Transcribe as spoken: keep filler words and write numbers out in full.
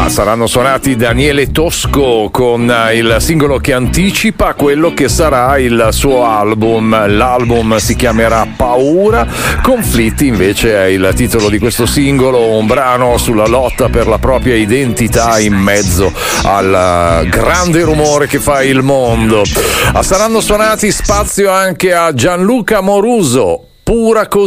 Saranno suonati Daniele Tosco con il singolo che anticipa quello che sarà il suo album. L'album si chiamerà Paura, Conflitti invece è il titolo di questo singolo, un brano sulla lotta per la propria identità in mezzo al grande rumore che fa il mondo. Saranno suonati spazio anche a Gianluca Moruso, Pura Così.